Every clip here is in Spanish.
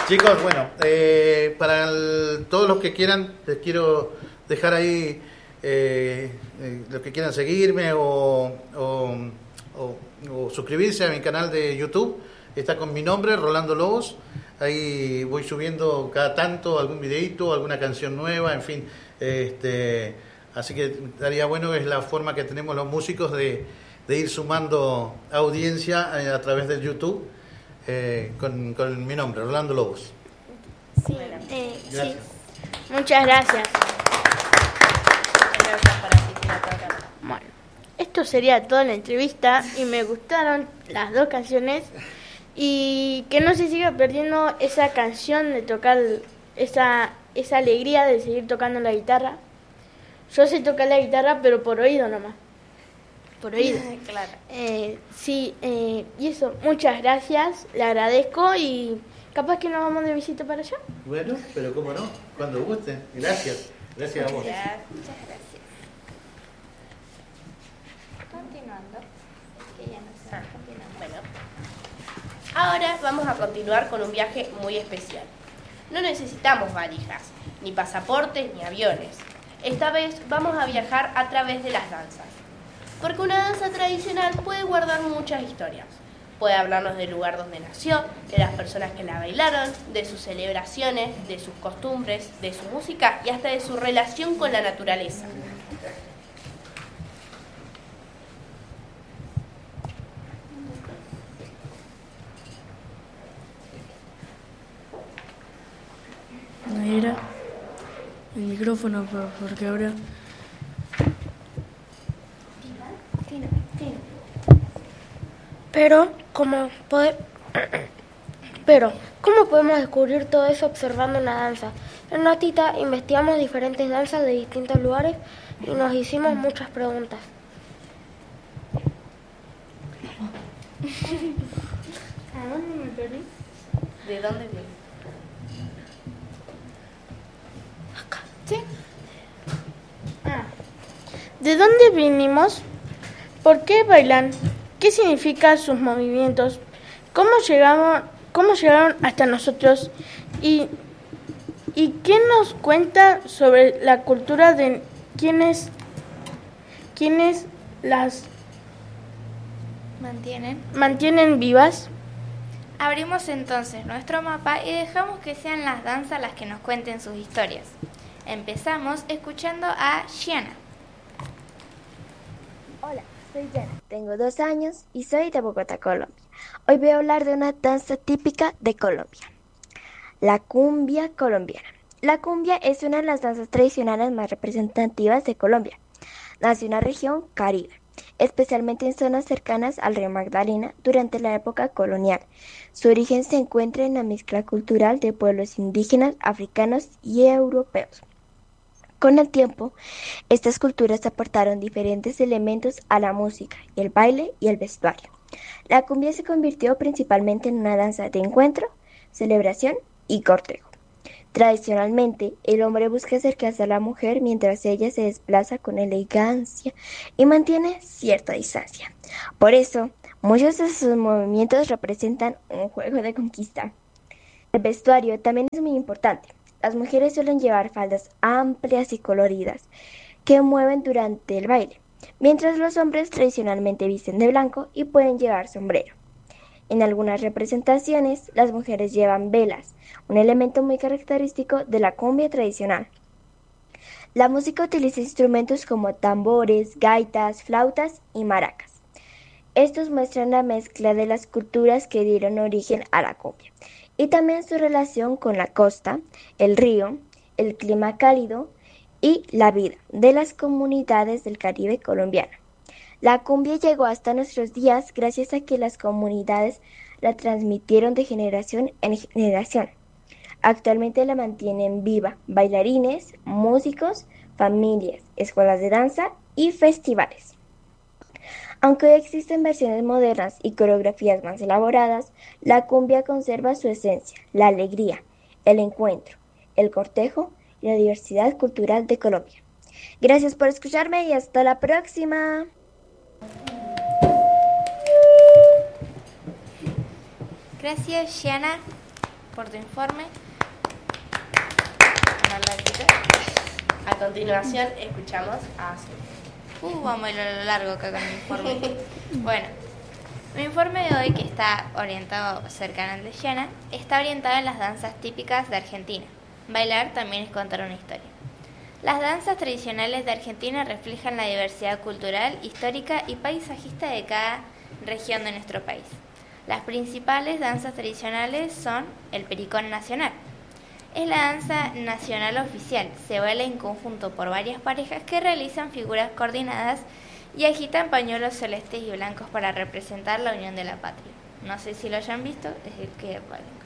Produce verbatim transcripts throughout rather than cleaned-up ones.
Chicos, bueno, eh, para el- todos los que quieran, les quiero dejar ahí eh, eh, los que quieran seguirme o, o, o- o suscribirse a mi canal de YouTube. Está con mi nombre, Rolando Lobos. Ahí voy subiendo cada tanto algún videito, alguna canción nueva, en fin. Este, así que estaría bueno, es la forma que tenemos los músicos de, de ir sumando audiencia a, a través del YouTube. Eh, con, con mi nombre, Rolando Lobos. Sí, eh, sí. Gracias. Muchas gracias. Bueno, esto sería toda la entrevista y me gustaron las dos canciones y que no se siga perdiendo esa canción de tocar, esa, esa alegría de seguir tocando la guitarra. Yo sé tocar la guitarra, pero por oído nomás. Por oído. Claro. Eh, sí, eh, y eso, muchas gracias, le agradezco y capaz que nos vamos de visita para allá. Bueno, pero cómo no, cuando guste. Gracias. Gracias a vos. Gracias, muchas gracias. Continuando. Es que ya no sé. Continuando. Bueno. Ahora vamos a continuar con un viaje muy especial. No necesitamos valijas, ni pasaportes, ni aviones. Esta vez vamos a viajar a través de las danzas. Porque una danza tradicional puede guardar muchas historias. Puede hablarnos del lugar donde nació, de las personas que la bailaron, de sus celebraciones, de sus costumbres, de su música y hasta de su relación con la naturaleza. No era el micrófono, por- porque ahora... Pero, ¿cómo pode- Pero, ¿cómo podemos descubrir todo eso observando una danza? En Notita investigamos diferentes danzas de distintos lugares y nos hicimos muchas preguntas. ¿A dónde me perdí? ¿De dónde viene? ¿Sí? Ah. ¿De dónde vinimos? ¿Por qué bailan? ¿Qué significan sus movimientos? ¿Cómo llegamos, cómo llegaron hasta nosotros? ¿Y, y qué nos cuenta sobre la cultura de quienes, quienes las ¿Mantienen? mantienen vivas? Abrimos entonces nuestro mapa y dejamos que sean las danzas las que nos cuenten sus historias. Empezamos escuchando a Shiana. Hola, soy Yana, tengo dos años y soy de Bogotá, Colombia. Hoy voy a hablar de una danza típica de Colombia, la cumbia colombiana. La cumbia es una de las danzas tradicionales más representativas de Colombia. Nació en la región Caribe, especialmente en zonas cercanas al río Magdalena durante la época colonial. Su origen se encuentra en la mezcla cultural de pueblos indígenas, africanos y europeos. Con el tiempo, estas culturas aportaron diferentes elementos a la música, el baile y el vestuario. La cumbia se convirtió principalmente en una danza de encuentro, celebración y cortejo. Tradicionalmente, el hombre busca acercarse a la mujer mientras ella se desplaza con elegancia y mantiene cierta distancia. Por eso, muchos de sus movimientos representan un juego de conquista. El vestuario también es muy importante. Las mujeres suelen llevar faldas amplias y coloridas que mueven durante el baile, mientras los hombres tradicionalmente visten de blanco y pueden llevar sombrero. En algunas representaciones, las mujeres llevan velas, un elemento muy característico de la cumbia tradicional. La música utiliza instrumentos como tambores, gaitas, flautas y maracas. Estos muestran la mezcla de las culturas que dieron origen a la cumbia y también su relación con la costa, el río, el clima cálido y la vida de las comunidades del Caribe colombiano. La cumbia llegó hasta nuestros días gracias a que las comunidades la transmitieron de generación en generación. Actualmente la mantienen viva bailarines, músicos, familias, escuelas de danza y festivales. Aunque hoy existen versiones modernas y coreografías más elaboradas, la cumbia conserva su esencia, la alegría, el encuentro, el cortejo y la diversidad cultural de Colombia. Gracias por escucharme y hasta la próxima. Gracias, Shiana. por tu informe. A continuación escuchamos a Azul. Uh, vamos a ir a lo largo acá con mi informe. Bueno, mi informe de hoy, que está orientado cercano al de Yana, está orientado en las danzas típicas de Argentina. Bailar también es contar una historia. Las danzas tradicionales de Argentina reflejan la diversidad cultural, histórica y paisajista de cada región de nuestro país. Las principales danzas tradicionales son el pericón nacional. Es la danza nacional oficial. Se baila en conjunto por varias parejas que realizan figuras coordinadas y agitan pañuelos celestes y blancos para representar la unión de la patria. No sé si lo hayan visto, es el que,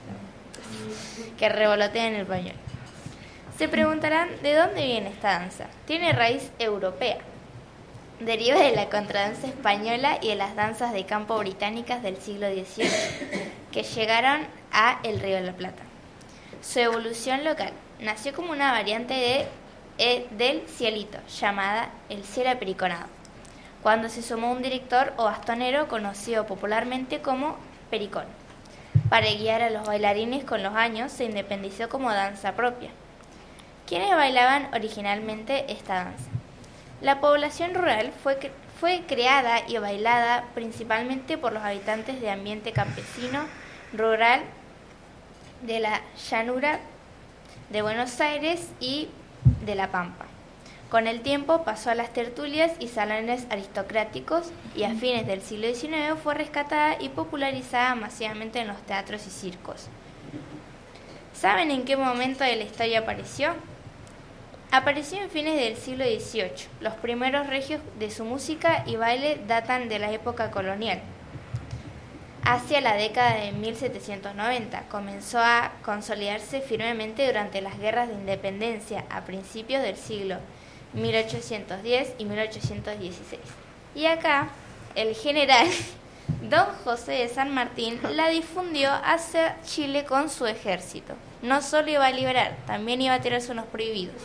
que revolotean el pañuelo. Se preguntarán de dónde viene esta danza. Tiene raíz europea. Deriva de la contradanza española y de las danzas de campo británicas del siglo dieciocho, que llegaron a el Río de la Plata. Su evolución local nació como una variante de, eh, del cielito, llamada el cielo apericonado, cuando se sumó un director o bastonero conocido popularmente como pericón. Para guiar a los bailarines con los años, se independizó como danza propia. ¿Quiénes bailaban originalmente esta danza? La población rural fue, fue creada y bailada principalmente por los habitantes de ambiente campesino, rural, de la llanura de Buenos Aires y de La Pampa. Con el tiempo pasó a las tertulias y salones aristocráticos y a fines del siglo diecinueve fue rescatada y popularizada masivamente en los teatros y circos. ¿Saben en qué momento de la historia apareció? Apareció en fines del siglo dieciocho. Los primeros regios de su música y baile datan de la época colonial. Hacia la década de mil setecientos noventa comenzó a consolidarse firmemente durante las guerras de independencia a principios del siglo mil ochocientos diez y mil ochocientos dieciséis. Y acá el general Don José de San Martín la difundió hacia Chile con su ejército. No solo iba a liberar, también iba a tirarse unos prohibidos.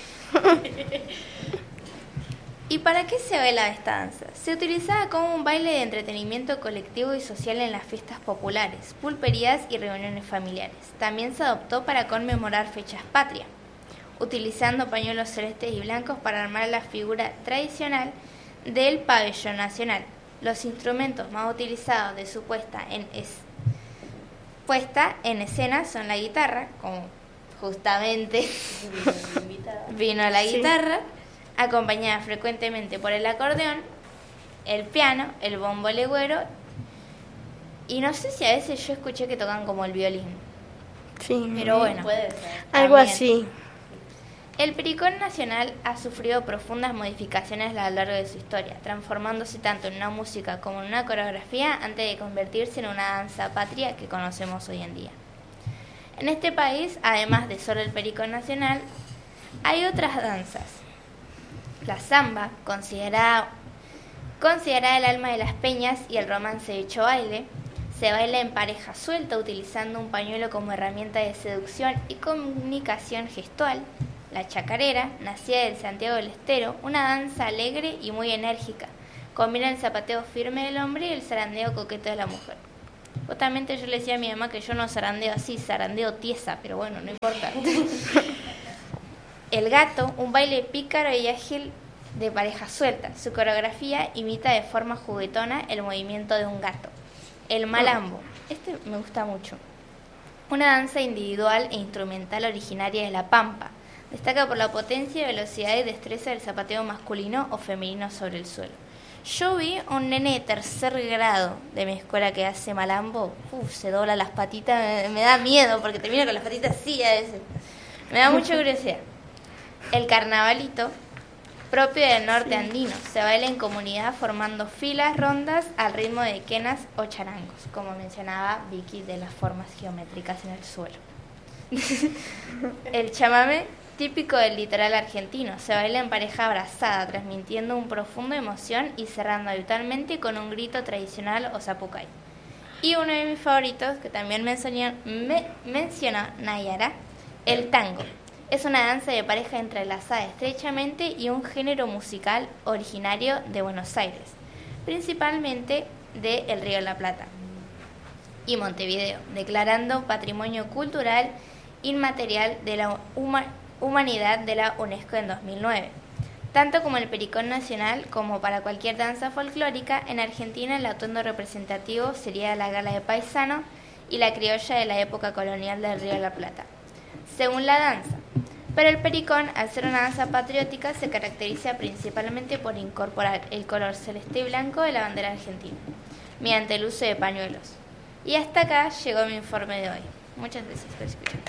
¿Y para qué se bailaba esta danza? Se utilizaba como un baile de entretenimiento colectivo y social en las fiestas populares, pulperías y reuniones familiares. También se adoptó para conmemorar fechas patrias, utilizando pañuelos celestes y blancos para armar la figura tradicional del pabellón nacional. Los instrumentos más utilizados de su puesta en, es, puesta en escena son la guitarra, como justamente vino la guitarra, sí, acompañada frecuentemente por el acordeón, el piano, el bombo legüero, y no sé si a veces yo escuché que tocan como el violín. Sí, pero bueno, puede ser. Algo también. así. El pericón nacional ha sufrido profundas modificaciones a lo largo de su historia, transformándose tanto en una música como en una coreografía antes de convertirse en una danza patria que conocemos hoy en día. En este país, además de solo el pericón nacional, hay otras danzas. La samba, considerada, considerada el alma de las peñas y el romance de hecho baile, se baila en pareja suelta utilizando un pañuelo como herramienta de seducción y comunicación gestual. La chacarera, nacida del Santiago del Estero, una danza alegre y muy enérgica. Combina el zapateo firme del hombre y el zarandeo coqueto de la mujer. Justamente yo le decía a mi mamá que yo no zarandeo así, zarandeo tiesa, pero bueno, no importa. El gato, un baile pícaro y ágil de pareja suelta. Su coreografía imita de forma juguetona el movimiento de un gato. El malambo, este me gusta mucho. Una danza individual e instrumental originaria de La Pampa. Destaca por la potencia, velocidad y destreza del zapateo masculino o femenino sobre el suelo. Yo vi un nene de tercer grado de mi escuela que hace malambo. Uf, se dobla las patitas, me, me da miedo porque termina con las patitas así a veces. Me da mucha curiosidad. El carnavalito, propio del norte andino, se baila en comunidad formando filas rondas al ritmo de quenas o charangos, como mencionaba Vicky de las formas geométricas en el suelo. El chamamé, típico del litoral argentino, se baila en pareja abrazada, transmitiendo una profunda emoción y cerrando habitualmente con un grito tradicional o zapucay. Y uno de mis favoritos, que también mencionó, me, mencionó Nayara, el tango. Es una danza de pareja entrelazada estrechamente y un género musical originario de Buenos Aires, principalmente de El Río de la Plata. y Montevideo, declarando Patrimonio Cultural Inmaterial de la huma- Humanidad de la UNESCO en dos mil nueve. Tanto como el pericón nacional como para cualquier danza folclórica, en Argentina el atuendo representativo sería la gala de paisano y la criolla de la época colonial del Río de la Plata, según la danza. Pero el pericón, al ser una danza patriótica, se caracteriza principalmente por incorporar el color celeste y blanco de la bandera argentina, mediante el uso de pañuelos. Y hasta acá llegó mi informe de hoy. Muchas gracias por escuchar.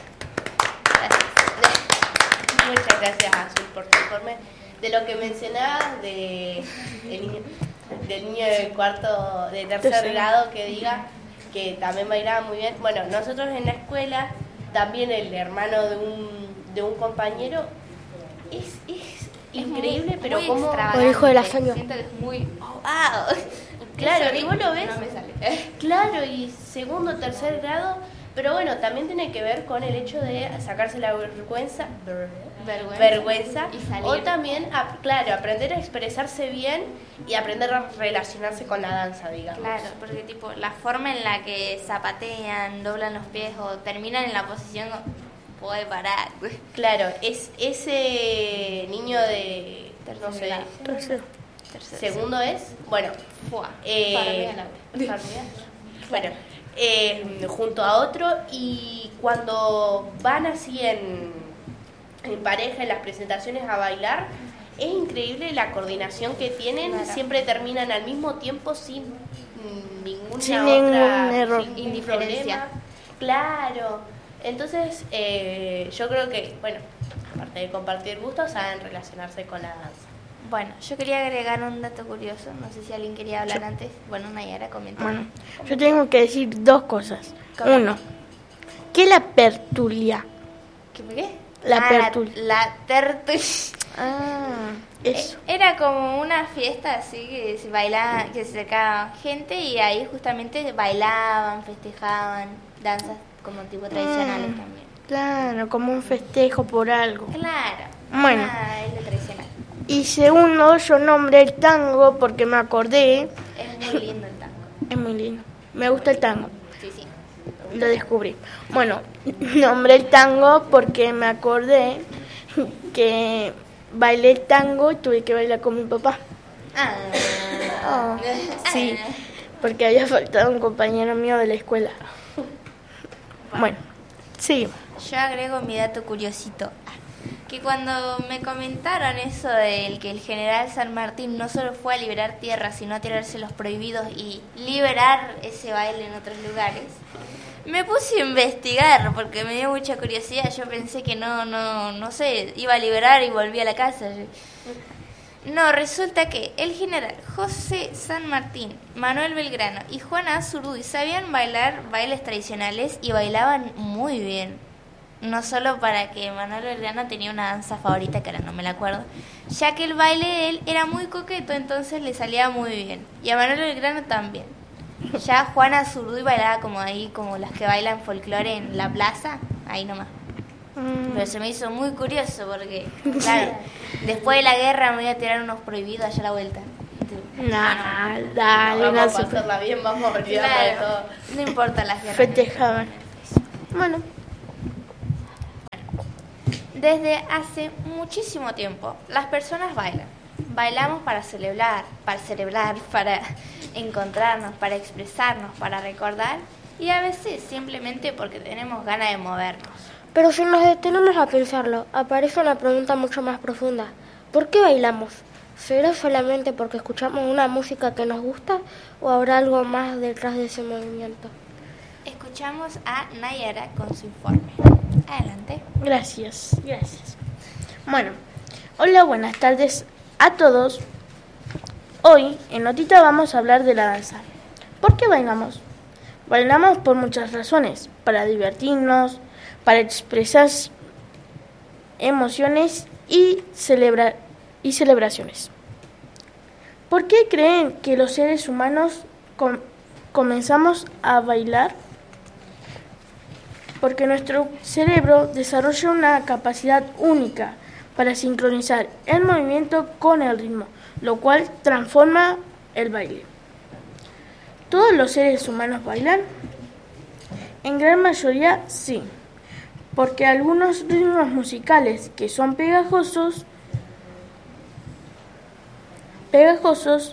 Gracias. Muchas gracias, Azul, por tu informe. De lo que mencionabas de el niño, del niño del cuarto, de tercer grado, que diga que también bailaba muy bien. Bueno, nosotros en la escuela, también el hermano de un de un compañero es, es increíble, muy, pero muy como extravagante. O hijo de la señora. Siento que es muy oh, wow. claro, y vos lo ves, No me sale. claro, y segundo, tercer grado, pero bueno, también tiene que ver con el hecho de sacarse la vergüenza, Vergüenza. vergüenza Y salir. o también, a- claro, aprender a expresarse bien y aprender a relacionarse con la danza, digamos. Claro, porque tipo la forma en la que zapatean, doblan los pies o terminan en la posición puede parar. Claro, es ese niño de, no sé, Tercero. Tercero. segundo es, bueno, Fua. eh, Farmea la- farmea. bueno, eh, junto a otro, y cuando van así en, en pareja en las presentaciones a bailar, es increíble la coordinación que tienen, Claro. siempre terminan al mismo tiempo sin mm, ninguna Sin otra ningún error. sin ningún Indiferencia. problema. Claro, entonces eh, yo creo que, bueno, aparte de compartir gustos, saben relacionarse con la danza. Bueno, yo quería agregar un dato curioso, no sé si alguien quería hablar antes. Bueno, Nayara comentó. Bueno, yo tengo que decir dos cosas. ¿Cómo? Uno, ¿qué es la pertulia? ¿Qué? qué? La Ah, tertulia. La, la tertulia. Ah, eso. Eh, Era como una fiesta así que se bailaba, que se acercaba gente y ahí justamente bailaban, festejaban, danzas como tipo tradicionales Mm, también. Claro, como un festejo por algo. Claro. Bueno. Ah, es lo tradicional. Y segundo, yo nombré el tango porque me acordé. Es muy lindo el tango. Es muy lindo. Me gusta el tango. Sí, sí. Lo descubrí. Bueno, nombré el tango porque me acordé que bailé el tango y tuve que bailar con mi papá. Ah. Oh, sí, porque había faltado un compañero mío de la escuela. Bueno, sí. Yo agrego mi dato curiosito, que cuando me comentaron eso del que el general San Martín no solo fue a liberar tierras, sino a tirarse los prohibidos y liberar ese baile en otros lugares, me puse a investigar porque me dio mucha curiosidad. Yo pensé que no, no, no sé, iba a liberar y volví a la casa. No, resulta que el general José San Martín, Manuel Belgrano y Juana Azurduy sabían bailar bailes tradicionales y bailaban muy bien. No solo para que Manuel Belgrano tenía una danza favorita, que ahora no me la acuerdo, ya que el baile de él era muy coqueto, entonces le salía muy bien. Y a Manuel Belgrano también. Ya Juana Azurduy bailaba como ahí, como las que bailan folclore en la plaza, ahí nomás. Mm, Pero se me hizo muy curioso porque, claro, después de la guerra me voy a tirar unos prohibidos allá a la vuelta. Nah, dale, una Vamos a super- pasarla bien, vamos a olvidarnos de todo. Claro, no importa las guerras. festejaban. Bueno, Desde hace muchísimo tiempo las personas bailan. Bailamos para celebrar, para celebrar, para encontrarnos, para expresarnos, para recordar y a veces simplemente porque tenemos ganas de movernos. Pero si nos detenemos a pensarlo, aparece una pregunta mucho más profunda. ¿Por qué bailamos? ¿Será solamente porque escuchamos una música que nos gusta o habrá algo más detrás de ese movimiento? Escuchamos a Nayara con su informe. Adelante. gracias, gracias. Bueno, hola, buenas tardes a todos. Hoy en Notita vamos a hablar de la danza. ¿Por qué bailamos? Bailamos por muchas razones, para divertirnos, para expresar emociones y celebrar y celebraciones. ¿Por qué creen que los seres humanos com- comenzamos a bailar? Porque nuestro cerebro desarrolla una capacidad única para sincronizar el movimiento con el ritmo, lo cual transforma el baile. ¿Todos los seres humanos bailan? En gran mayoría sí, porque algunos ritmos musicales que son pegajosos, pegajosos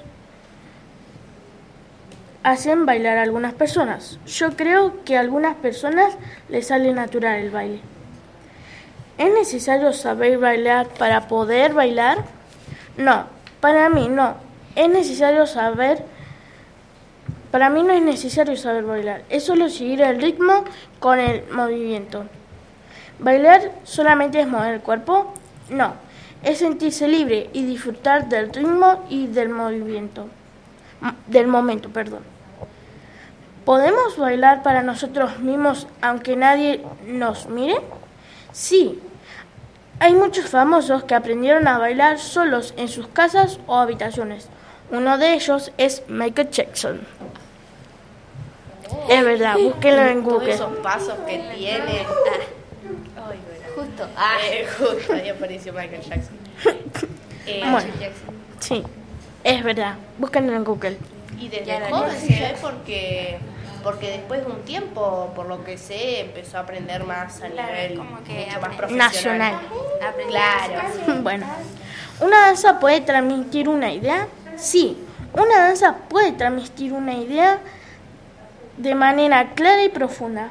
hacen bailar a algunas personas. Yo creo que a algunas personas les sale natural el baile. ¿Es necesario saber bailar para poder bailar? No, para mí no. Es necesario saber, para mí no es necesario saber bailar. Es solo seguir el ritmo con el movimiento. ¿Bailar solamente es mover el cuerpo? No, es sentirse libre y disfrutar del ritmo y del movimiento, del momento, perdón. ¿Podemos bailar para nosotros mismos aunque nadie nos mire? Sí. Hay muchos famosos que aprendieron a bailar solos en sus casas o habitaciones. Uno de ellos es Michael Jackson. Oh, es verdad, búsquenlo en Google. Todos esos pasos que tiene. Ah. Ay, bueno. Justo. Ah, eh, justo ahí apareció Michael Jackson. eh, bueno, Jackson. Sí, es verdad. Búsquenlo en Google. Y desde joven se ve porque... Porque después de un tiempo, por lo que sé, empezó a aprender más a claro, nivel como que mucho más profesional. Nacional. Claro. Bueno, ¿una danza puede transmitir una idea? Sí, una danza puede transmitir una idea de manera clara y profunda.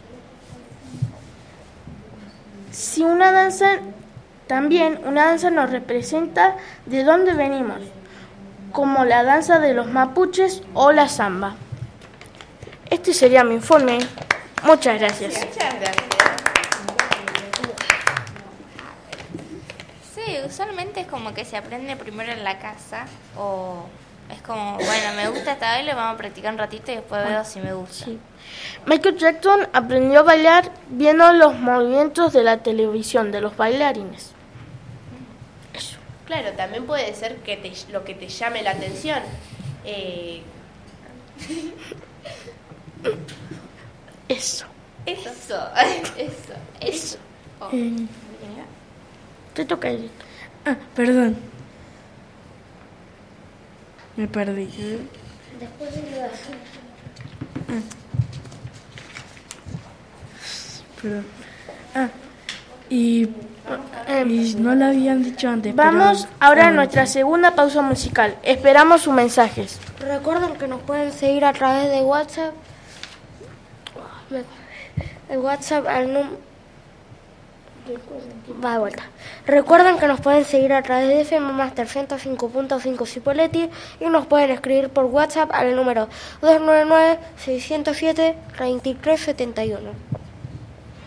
Si una danza, también una danza nos representa de dónde venimos, como la danza de los mapuches o la samba. Este sería mi informe. Muchas gracias. Muchas gracias. Sí, usualmente es como que se aprende primero en la casa o es como, bueno, me gusta esta baile, vamos a practicar un ratito y después veo si me gusta. Sí. Michael Jackson aprendió a bailar viendo los movimientos de la televisión de los bailarines. Eso. Claro, también puede ser que te, lo que te llame la atención. Eh... Eso. Eso. Eso. Eso. Oh. Eh, te toca, Edith. Ah, perdón. Me perdí. Después de la... Ah. Perdón. Ah, y, y no lo habían dicho antes. Vamos pero, ahora a bueno, nuestra segunda pausa musical. Esperamos sus mensajes. Recuerden que nos pueden seguir a través de WhatsApp. El WhatsApp al número... Va de vuelta. Recuerden que nos pueden seguir a través de F M Master ciento cinco punto cinco Cipolletti y nos pueden escribir por WhatsApp al número dos nueve nueve, seis cero siete, dos tres siete uno.